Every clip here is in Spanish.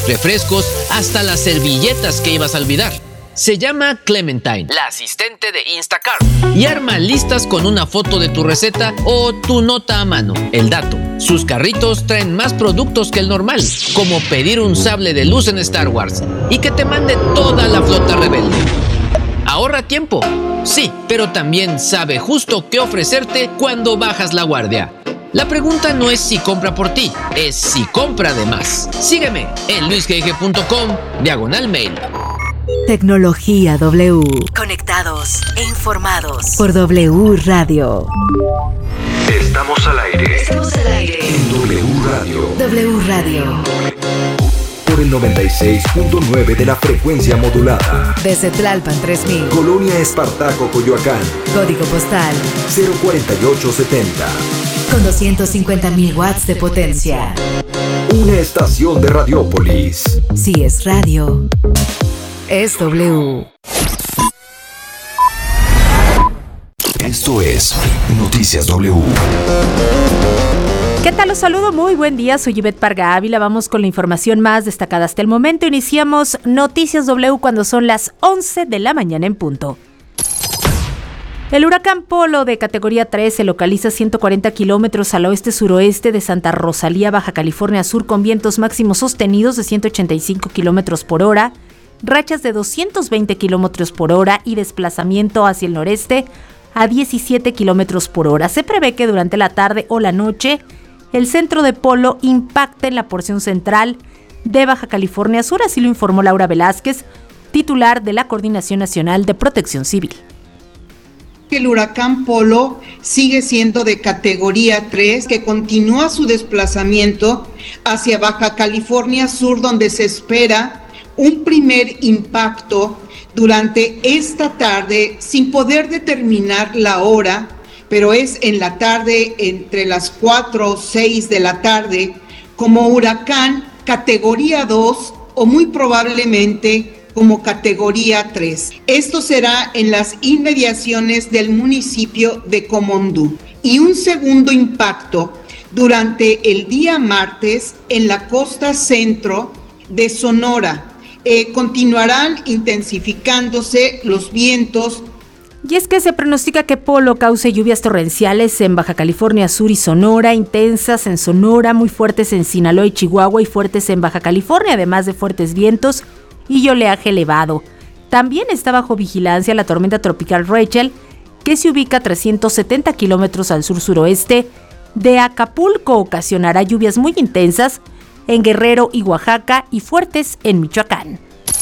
refrescos, hasta las servilletas que ibas a olvidar. Se llama Clementine, la asistente de Instacart, y arma listas con una foto de tu receta o tu nota a mano. El dato: sus carritos traen más productos que el normal, como pedir un sable de luz en Star Wars y que te mande toda la flota rebelde. ¿Ahorra tiempo? Sí, pero también sabe justo qué ofrecerte cuando bajas la guardia. La pregunta no es si compra por ti, es si compra de más. Sígueme en luisgege.com/mail. Tecnología W. Conectados e informados por W Radio. Estamos al aire. Estamos al aire. En W Radio. W Radio. Por el 96.9 de la frecuencia modulada. Desde Tlalpan 3000. Colonia Espartaco, Coyoacán. Código postal 04870. Con 250.000 watts de potencia. Una estación de Radiópolis. Si es radio, es W. Esto es Noticias W. ¿Qué tal? Los saludo, muy buen día, soy Ivette Parga Ávila. Vamos con la información más destacada hasta el momento. Iniciamos Noticias W cuando son las 11 de la mañana en punto. El huracán Polo de categoría 3 se localiza a 140 kilómetros al oeste-suroeste de Santa Rosalía, Baja California Sur, con vientos máximos sostenidos de 185 kilómetros por hora, rachas de 220 kilómetros por hora y desplazamiento hacia el noreste a 17 kilómetros por hora. Se prevé que durante la tarde o la noche el centro de Polo impacte en la porción central de Baja California Sur, así lo informó Laura Velázquez, titular de la Coordinación Nacional de Protección Civil. El huracán Polo sigue siendo de categoría 3, que continúa su desplazamiento hacia Baja California Sur, donde se espera un primer impacto durante esta tarde, sin poder determinar la hora, pero es en la tarde, entre las 4 o 6 de la tarde, como huracán categoría 2 o muy probablemente como categoría 3. Esto será en las inmediaciones del municipio de Comondú. Y un segundo impacto durante el día martes en la costa centro de Sonora. Continuarán intensificándose los vientos. Y es que se pronostica que Polo cause lluvias torrenciales en Baja California Sur y Sonora, intensas en Sonora, muy fuertes en Sinaloa y Chihuahua y fuertes en Baja California, además de fuertes vientos y oleaje elevado. También está bajo vigilancia la tormenta tropical Rachel, que se ubica a 370 kilómetros al sur-suroeste de Acapulco. Ocasionará lluvias muy intensas en Guerrero y Oaxaca y fuertes en Michoacán.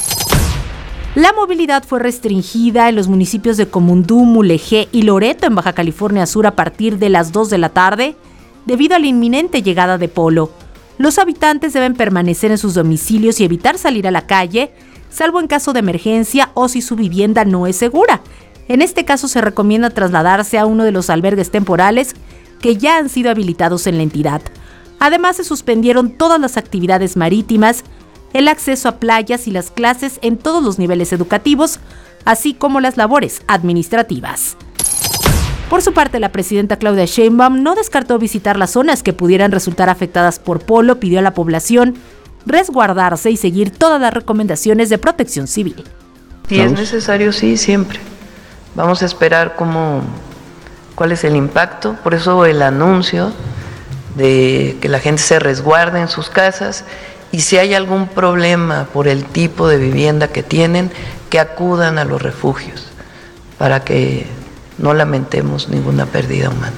La movilidad fue restringida en los municipios de Comondú, Mulegé y Loreto en Baja California Sur a partir de las 2 de la tarde debido a la inminente llegada de Polo. Los habitantes deben permanecer en sus domicilios y evitar salir a la calle, salvo en caso de emergencia o si su vivienda no es segura. En este caso se recomienda trasladarse a uno de los albergues temporales que ya han sido habilitados en la entidad. Además, se suspendieron todas las actividades marítimas, el acceso a playas y las clases en todos los niveles educativos, así como las labores administrativas. Por su parte, la presidenta Claudia Sheinbaum no descartó visitar las zonas que pudieran resultar afectadas por Polo. Pidió a la población resguardarse y seguir todas las recomendaciones de protección civil. Si es necesario, sí, siempre. Vamos a esperar cuál es el impacto, por eso el anuncio de que la gente se resguarde en sus casas y si hay algún problema por el tipo de vivienda que tienen, que acudan a los refugios para que no lamentemos ninguna pérdida humana.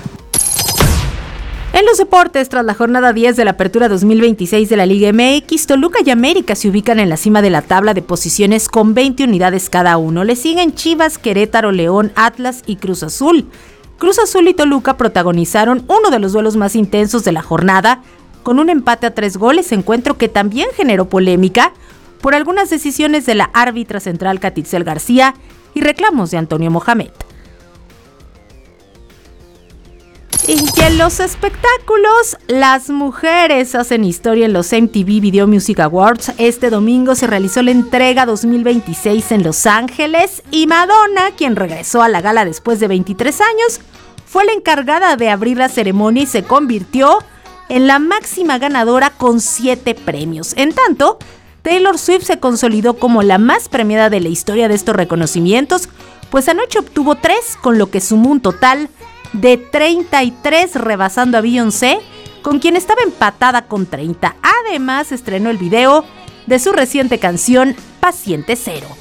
En los deportes, tras la jornada 10 de la Apertura 2026 de la Liga MX, Toluca y América se ubican en la cima de la tabla de posiciones con 20 unidades cada uno. Le siguen Chivas, Querétaro, León, Atlas y Cruz Azul. Cruz Azul y Toluca protagonizaron uno de los duelos más intensos de la jornada, con un empate a 3 goles, encuentro que también generó polémica por algunas decisiones de la árbitra central Catitzel García y reclamos de Antonio Mohamed. Y en los espectáculos, las mujeres hacen historia en los MTV Video Music Awards. Este domingo se realizó la entrega 2026 en Los Ángeles y Madonna, quien regresó a la gala después de 23 años, fue la encargada de abrir la ceremonia y se convirtió en la máxima ganadora con 7 premios. En tanto, Taylor Swift se consolidó como la más premiada de la historia de estos reconocimientos, pues anoche obtuvo 3, con lo que sumó un total de 33, rebasando a Beyoncé, con quien estaba empatada con 30. Además, estrenó el video de su reciente canción Paciente Cero.